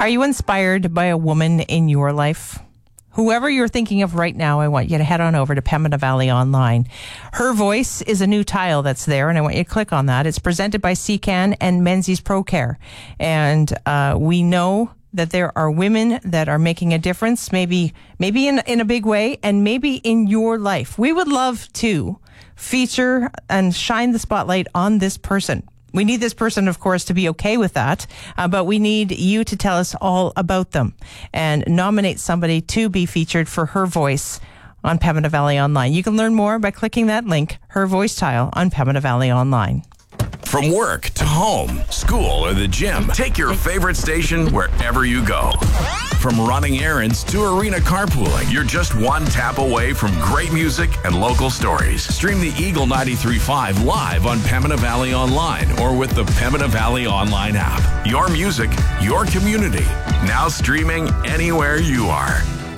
Are you inspired by a woman in your life? Whoever you're thinking of right now, I want you to head on over to Pembina Valley Online. Her Voice is a new tile that's there, and I want you to click on that. It's presented by CCAN and Menzies ProCare. And we know that there are women that are making a difference, maybe in a big way, and maybe in your life. We would love to feature and shine the spotlight on this person. We need this person, of course, to be okay with that, but we need you to tell us all about them and nominate somebody to be featured for Her Voice on Pembina Valley Online. You can learn more by clicking that link, Her Voice tile, on Pembina Valley Online. From work to home, school, or the gym, take your favorite station wherever you go. From running errands to arena carpooling, you're just one tap away from great music and local stories. Stream the Eagle 93.5 live on Pembina Valley Online or with the Pembina Valley Online app. Your music, your community. Now streaming anywhere you are.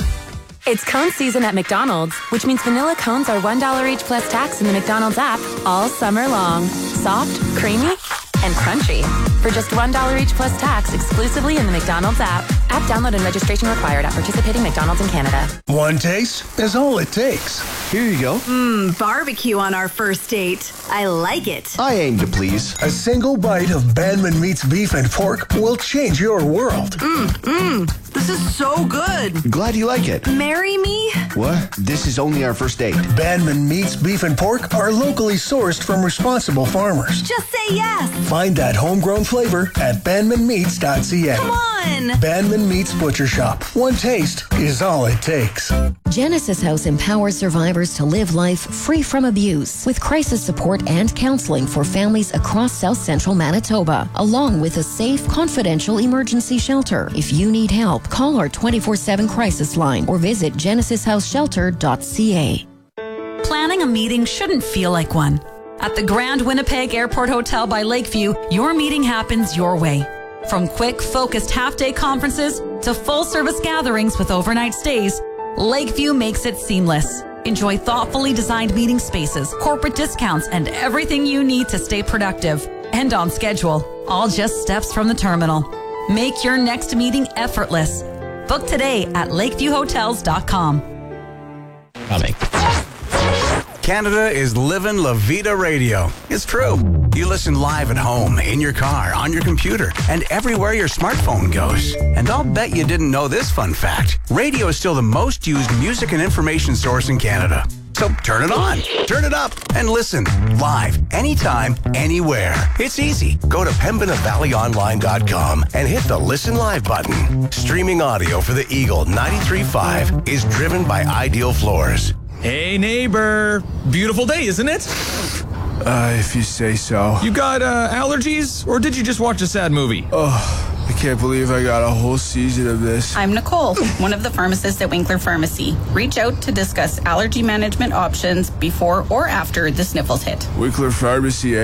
It's cone season at McDonald's, which means vanilla cones are $1 each plus tax in the McDonald's app all summer long. Soft, creamy, and crunchy. For just $1 each plus tax exclusively in the McDonald's app. App download and registration required at participating McDonald's in Canada. One taste is all it takes. Here you go. Barbecue on our first date. I like it. I aim to please. A single bite of Bandman Meats beef and pork will change your world. This is so good. Glad you like it. Marry me? What? This is only our first date. Bandman Meats beef and pork are locally sourced from responsible farmers. Just say yes. Find that homegrown flavor at bandmanmeats.ca. Come on. Bandman Meats Butcher Shop. One taste is all it takes. Genesis House empowers survivors to live life free from abuse with crisis support and counseling for families across South Central Manitoba, along with a safe, confidential emergency shelter. If you need help, call our 24/7 crisis line or visit genesishouseshelter.ca. Planning a meeting shouldn't feel like one. At the Grand Winnipeg Airport Hotel by Lakeview, your meeting happens your way. From quick, focused half-day conferences to full-service gatherings with overnight stays, Lakeview makes it seamless. Enjoy thoughtfully designed meeting spaces, corporate discounts, and everything you need to stay productive and on schedule, all just steps from the terminal. Make your next meeting effortless. Book today at lakeviewhotels.com. Canada is living La Vida Radio. It's true. You listen live at home, in your car, on your computer, and everywhere your smartphone goes. And I'll bet you didn't know this fun fact. Radio is still the most used music and information source in Canada. So turn it on, turn it up, and listen live, anytime, anywhere. It's easy. Go to PembinaValleyOnline.com and hit the Listen Live button. Streaming audio for the Eagle 93.5 is driven by Ideal Floors. Hey, neighbor. Beautiful day, isn't it? If you say so. You got allergies, or did you just watch a sad movie? I can't believe I got a whole season of this. I'm Nicole, one of the pharmacists at Winkler Pharmacy. Reach out to discuss allergy management options before or after the sniffles hit. Winkler Pharmacy,